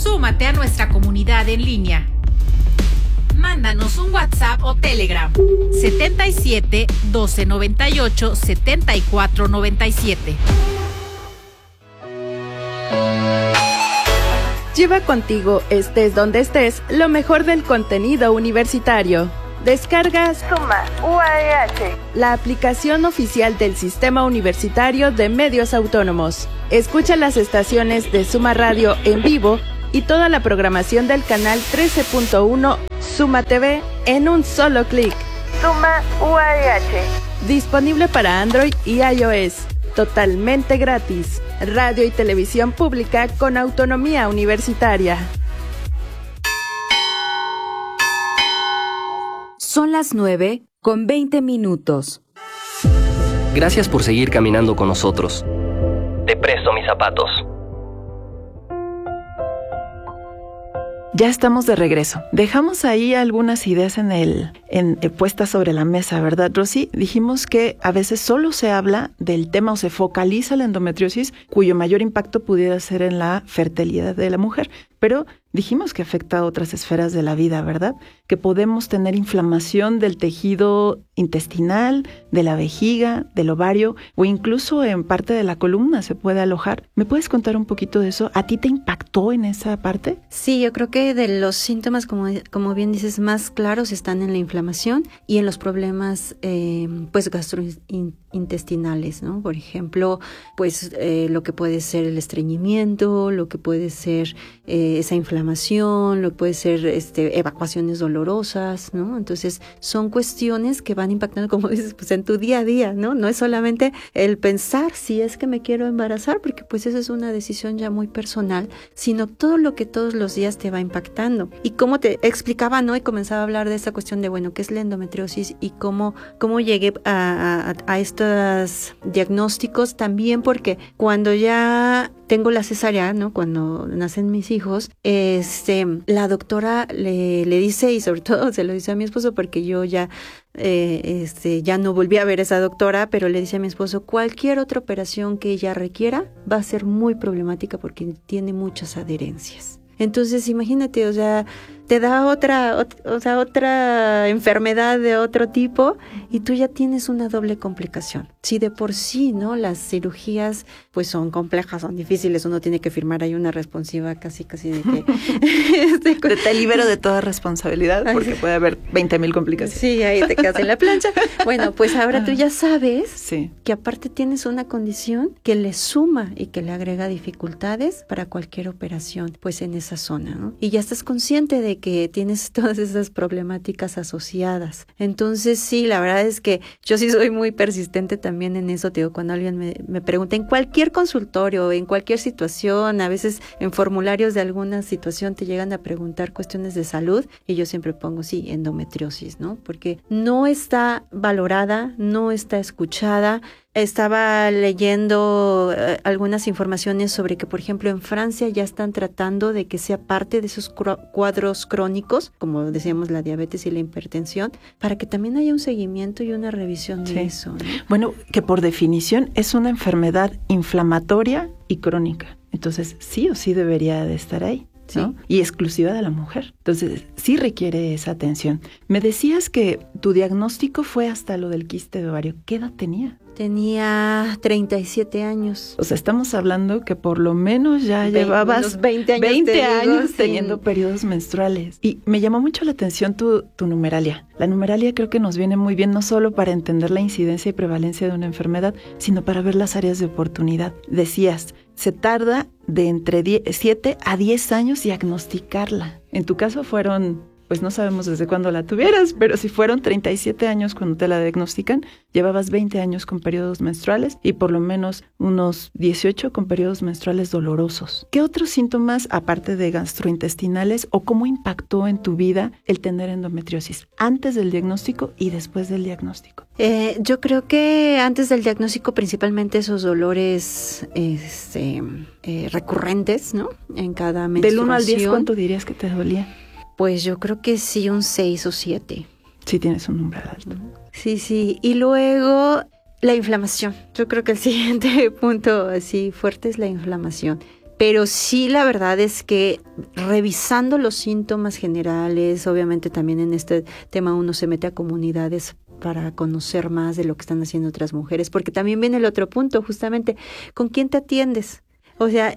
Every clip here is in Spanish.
Súmate a nuestra comunidad en línea. Mándanos un WhatsApp o Telegram 77 12 98 74 97. Lleva contigo, estés donde estés, lo mejor del contenido universitario. Descarga Suma UAEH, la aplicación oficial del Sistema Universitario de Medios Autónomos. Escucha las estaciones de Suma Radio en vivo y toda la programación del canal 13.1 Suma TV en un solo clic. Suma UAEH. Disponible para Android y iOS. Totalmente gratis. Radio y televisión pública con autonomía universitaria. Son las 9:20. Gracias por seguir caminando con nosotros. Te presto mis zapatos. Ya estamos de regreso. Dejamos ahí algunas ideas puestas sobre la mesa, ¿verdad, Rosy? Dijimos que a veces solo se habla del tema o se focaliza la endometriosis, cuyo mayor impacto pudiera ser en la fertilidad de la mujer. Pero dijimos que afecta a otras esferas de la vida, ¿verdad? Que podemos tener inflamación del tejido intestinal, de la vejiga, del ovario o incluso en parte de la columna se puede alojar. ¿Me puedes contar un poquito de eso? ¿A ti te impactó en esa parte? Sí, yo creo que de los síntomas, como bien dices, más claros están en la inflamación y en los problemas gastrointestinales, ¿no? Por ejemplo, lo que puede ser el estreñimiento, lo que puede ser esa inflamación, lo que puede ser evacuaciones dolorosas, ¿no? Entonces, son cuestiones que van impactando, como dices, pues en tu día a día, ¿no? No es solamente el pensar si es que me quiero embarazar, porque pues esa es una decisión ya muy personal, sino todo lo que todos los días te va impactando. Y como te explicaba, ¿no? Y comenzaba a hablar de esta cuestión de, bueno, ¿qué es la endometriosis? Y cómo llegué a estos diagnósticos también, porque cuando ya tengo la cesárea, ¿no? Cuando nacen mis hijos, la doctora le dice, y sobre todo se lo dice a mi esposo, porque yo ya no volví a ver a esa doctora, pero le dice a mi esposo, cualquier otra operación que ella requiera va a ser muy problemática porque tiene muchas adherencias. Entonces, imagínate, o sea, te da otra enfermedad de otro tipo y tú ya tienes una doble complicación. Si de por sí, ¿no? Las cirugías pues son complejas, son difíciles, uno tiene que firmar ahí una responsiva casi de que... Te libero de toda responsabilidad porque puede haber 20,000 complicaciones. Sí, ahí te quedas en la plancha. Bueno, pues ahora tú ya sabes que aparte tienes una condición que le suma y que le agrega dificultades para cualquier operación, pues en esa zona, ¿no? Y ya estás consciente de que tienes todas esas problemáticas asociadas. Entonces, sí, la verdad es que yo sí soy muy persistente también en eso. Te digo, cuando alguien me pregunta en cualquier consultorio, en cualquier situación, a veces en formularios de alguna situación te llegan a preguntar cuestiones de salud y yo siempre pongo, sí, endometriosis, ¿no? Porque no está valorada, no está escuchada. Estaba leyendo algunas informaciones sobre que, por ejemplo, en Francia ya están tratando de que sea parte de esos cuadros crónicos, como decíamos, la diabetes y la hipertensión, para que también haya un seguimiento y una revisión de eso, ¿no? Bueno, que por definición es una enfermedad inflamatoria y crónica. Entonces, sí o sí debería de estar ahí, ¿no? Y exclusiva de la mujer. Entonces, sí requiere esa atención. Me decías que tu diagnóstico fue hasta lo del quiste de ovario. ¿Qué edad tenía? Tenía 37 años. O sea, estamos hablando que por lo menos ya llevabas 20 años teniendo periodos menstruales. Y me llamó mucho la atención tu numeralia. La numeralia creo que nos viene muy bien no solo para entender la incidencia y prevalencia de una enfermedad, sino para ver las áreas de oportunidad. Decías, se tarda de entre 7 a 10 años diagnosticarla. En tu caso fueron... pues no sabemos desde cuándo la tuvieras, pero si fueron 37 años cuando te la diagnostican, llevabas 20 años con periodos menstruales y por lo menos unos 18 con periodos menstruales dolorosos. ¿Qué otros síntomas, aparte de gastrointestinales, o cómo impactó en tu vida el tener endometriosis antes del diagnóstico y después del diagnóstico? Yo creo que antes del diagnóstico principalmente esos dolores recurrentes, ¿no? En cada menstruación. Del 1 al 10, ¿cuánto dirías que te dolía? Pues yo creo que sí, un 6 o 7. Sí, tienes un umbral alto. Sí. Y luego la inflamación. Yo creo que el siguiente punto así fuerte es la inflamación. Pero sí, la verdad es que revisando los síntomas generales, obviamente también en este tema uno se mete a comunidades para conocer más de lo que están haciendo otras mujeres, porque también viene el otro punto, justamente, ¿con quién te atiendes? O sea,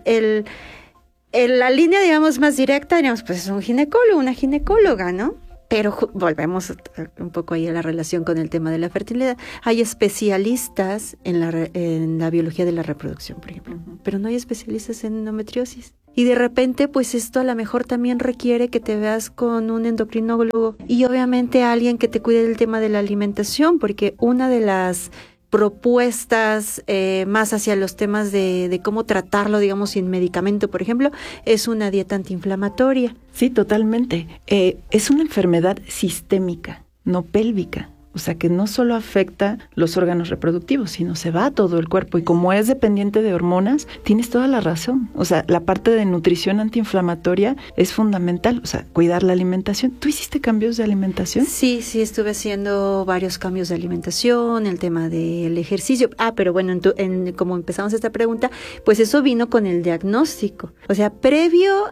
la línea, digamos, más directa, digamos, pues es un ginecólogo, una ginecóloga, ¿no? Pero volvemos un poco ahí a la relación con el tema de la fertilidad. Hay especialistas en la biología de la reproducción, por ejemplo, pero no hay especialistas en endometriosis. Y de repente, pues esto a lo mejor también requiere que te veas con un endocrinólogo y obviamente alguien que te cuide del tema de la alimentación, porque una de las propuestas más hacia los temas de cómo tratarlo, digamos, sin medicamento, por ejemplo, es una dieta antiinflamatoria. Sí, totalmente. Es una enfermedad sistémica, no pélvica. O sea, que no solo afecta los órganos reproductivos, sino se va a todo el cuerpo. Y como es dependiente de hormonas, tienes toda la razón. O sea, la parte de nutrición antiinflamatoria es fundamental. O sea, cuidar la alimentación. ¿Tú hiciste cambios de alimentación? Sí, estuve haciendo varios cambios de alimentación, el tema del ejercicio. Pero bueno, como empezamos esta pregunta, pues eso vino con el diagnóstico. O sea, previo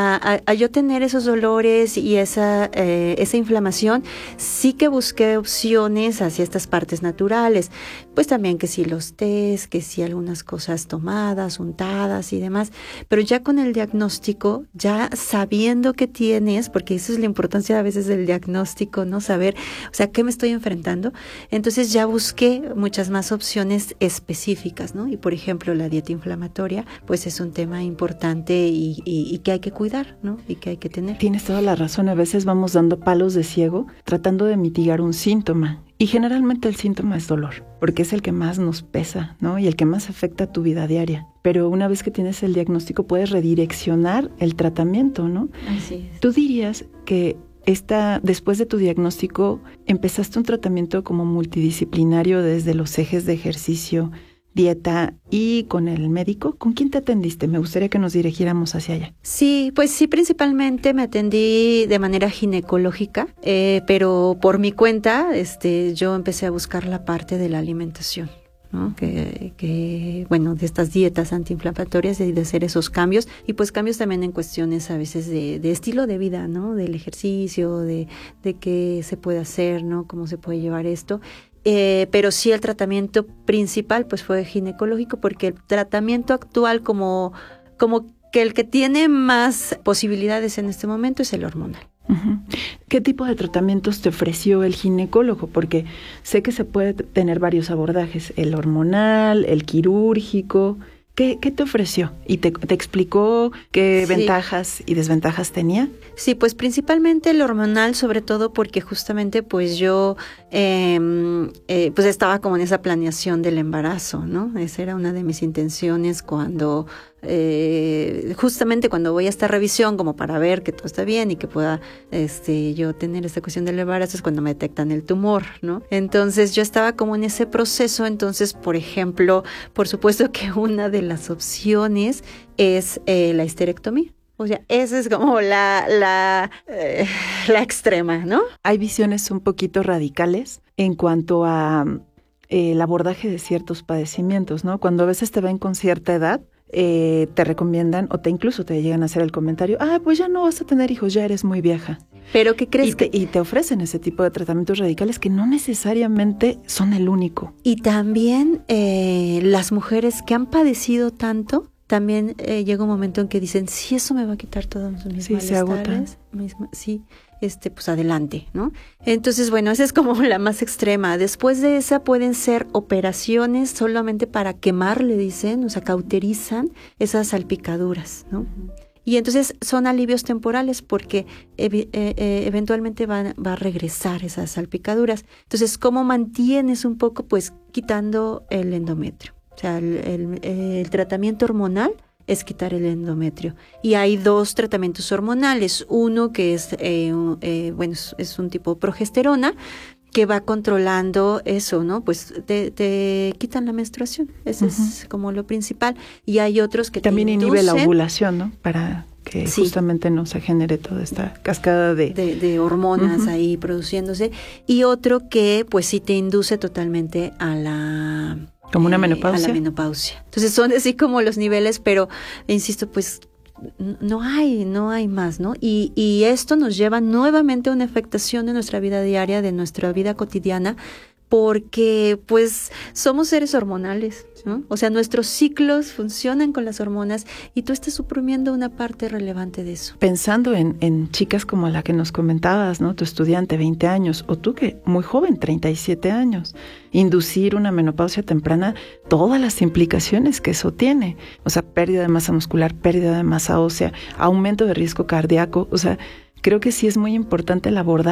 a yo tener esos dolores y esa inflamación, sí que busqué opciones hacia estas partes naturales, pues también que si los tés, que si algunas cosas tomadas, untadas y demás, pero ya con el diagnóstico, ya sabiendo qué tienes, porque eso es la importancia a veces del diagnóstico, ¿no? Saber, o sea, ¿qué me estoy enfrentando? Entonces ya busqué muchas más opciones específicas, ¿no? Y por ejemplo, la dieta inflamatoria, pues es un tema importante y que hay que cuidar, ¿no? Y que hay que tener. Tienes toda la razón, a veces vamos dando palos de ciego, tratando de mitigar un síntoma. Y generalmente el síntoma es dolor, porque es el que más nos pesa, ¿no? Y el que más afecta a tu vida diaria. Pero una vez que tienes el diagnóstico, puedes redireccionar el tratamiento, ¿no? Así es. ¿Tú dirías que después de tu diagnóstico, empezaste un tratamiento como multidisciplinario desde los ejes de ejercicio, dieta y con el médico? ¿Con quién te atendiste? Me gustaría que nos dirigiéramos hacia allá. Sí, pues sí, principalmente me atendí de manera ginecológica, pero por mi cuenta, yo empecé a buscar la parte de la alimentación, ¿no? Que bueno, de estas dietas antiinflamatorias y de hacer esos cambios, y pues cambios también en cuestiones a veces de estilo de vida, ¿no? Del ejercicio, de qué se puede hacer, ¿no? Cómo se puede llevar esto. Pero sí el tratamiento principal pues fue ginecológico, porque el tratamiento actual como que el que tiene más posibilidades en este momento es el hormonal. Uh-huh. ¿Qué tipo de tratamientos te ofreció el ginecólogo? Porque sé que se puede tener varios abordajes, el hormonal, el quirúrgico. ¿Qué te ofreció? ¿Y te explicó qué ventajas y desventajas tenía? Sí, pues principalmente el hormonal, sobre todo porque justamente pues yo pues estaba como en esa planeación del embarazo, ¿no? Esa era una de mis intenciones cuando justamente cuando voy a esta revisión, como para ver que todo está bien y que pueda yo tener esta cuestión del embarazo, es cuando me detectan el tumor, ¿no? Entonces yo estaba como en ese proceso. Entonces, por ejemplo, por supuesto que una de las opciones es la histerectomía. O sea, esa es como la extrema, ¿no? Hay visiones un poquito radicales en cuanto a el abordaje de ciertos padecimientos, ¿no? Cuando a veces te ven con cierta edad, te recomiendan o incluso te llegan a hacer el comentario, pues ya no vas a tener hijos, ya eres muy vieja. Pero ¿qué crees? Y te ofrecen ese tipo de tratamientos radicales que no necesariamente son el único. Y también las mujeres que han padecido tanto, también llega un momento en que dicen, si eso me va a quitar todos mis malestares, se agotan. Sí, pues adelante, ¿no? Entonces, bueno, esa es como la más extrema. Después de esa pueden ser operaciones solamente para quemar, le dicen, o sea, cauterizan esas salpicaduras, ¿no? Uh-huh. Y entonces son alivios temporales porque eventualmente va a regresar esas salpicaduras. Entonces, ¿cómo mantienes un poco? Pues quitando el endometrio. O sea, el tratamiento hormonal es quitar el endometrio. Y hay dos tratamientos hormonales. Uno que es, es un tipo de progesterona que va controlando eso, ¿no? Pues te quitan la menstruación. Ese es como lo principal. Y hay otros que también te inhibe la ovulación, ¿no? Para que justamente no se genere toda esta cascada de hormonas ahí produciéndose. Y otro que pues sí te induce totalmente a la ¿Como una menopausia? A la menopausia. Entonces son así como los niveles, pero insisto, pues no hay más, ¿no? Y esto nos lleva nuevamente a una afectación de nuestra vida diaria, de nuestra vida cotidiana, porque pues somos seres hormonales, ¿no? O sea, nuestros ciclos funcionan con las hormonas y tú estás suprimiendo una parte relevante de eso. Pensando en chicas como la que nos comentabas, ¿no? Tu estudiante, 20 años, o tú que muy joven, 37 años, inducir una menopausia temprana, todas las implicaciones que eso tiene, o sea, pérdida de masa muscular, pérdida de masa ósea, aumento de riesgo cardíaco, o sea, creo que sí es muy importante el abordar